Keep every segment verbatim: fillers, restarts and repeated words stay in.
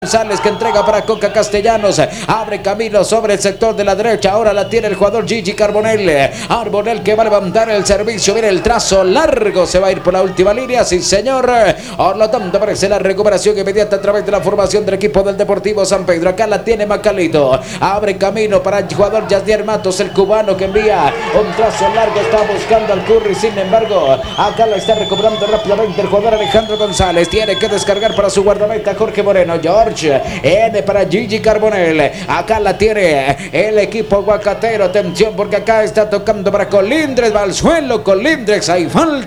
González que entrega para Coca Castellanos, abre camino sobre el sector de la derecha, ahora la tiene el jugador Gigi Carbonell, Arbonell que va a levantar el servicio, viene el trazo largo, se va a ir por la última línea, sí señor, por lo tanto aparece la recuperación inmediata a través de la formación del equipo del Deportivo San Pedro, acá la tiene Macalito, abre camino para el jugador Yasnier Matos, el cubano que envía un trazo largo, está buscando al Curry, sin embargo, acá la está recuperando rápidamente el jugador Alejandro González, tiene que descargar para su guardameta Jorge Moreno, George N para Gigi Carbonell, acá la tiene el equipo guacatero, atención porque acá está tocando para Colindres, va al suelo Colindres, hay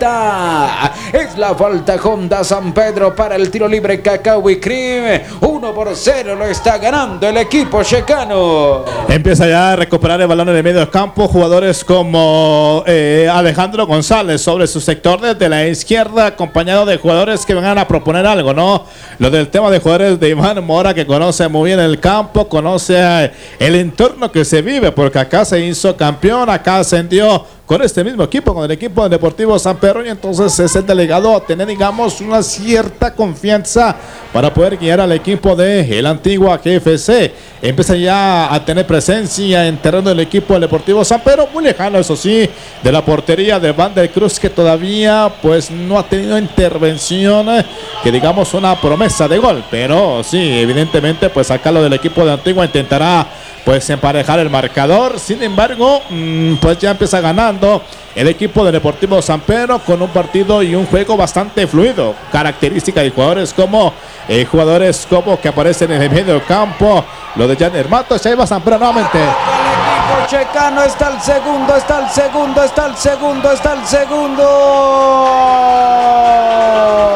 falta, es la falta Honda San Pedro para el tiro libre Cacao y Cream, uno por cero lo está ganando el equipo checano. Empieza ya a recuperar el balón en el medio campo, jugadores como eh, Alejandro González sobre su sector desde la izquierda, acompañado de jugadores que vengan a proponer algo, ¿no? Lo del tema de jugadores de Iván Mora, que conoce muy bien el campo, conoce el entorno que se vive, porque acá se hizo campeón, acá ascendió con este mismo equipo, con el equipo del Deportivo San Pedro, y entonces es el delegado a tener, digamos, una cierta confianza para poder guiar al equipo de el Antigua G F C. Empieza ya a tener presencia en terreno del equipo del Deportivo San Pedro, muy lejano, eso sí, de la portería de Van der Cruz, que todavía pues no ha tenido intervención, que digamos una promesa de gol, pero sí, evidentemente pues acá lo del equipo de Antigua intentará pues emparejar el marcador. Sin embargo, mmm, pues ya empieza ganando el equipo del Deportivo San Pedro con un partido y un juego bastante fluido. Característica de jugadores como eh, jugadores como que aparecen en el medio campo, lo de Yasnier Matos. Ahí va San Pedro nuevamente. El equipo checano está el segundo, está el segundo, está el segundo, está el segundo.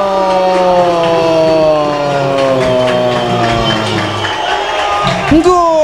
¡Gol!